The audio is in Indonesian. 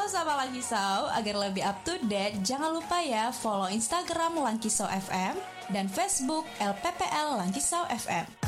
Halo Sobat Lankisau, agar lebih up to date, jangan lupa ya follow Instagram Lankisau FM dan Facebook LPPL Lankisau FM.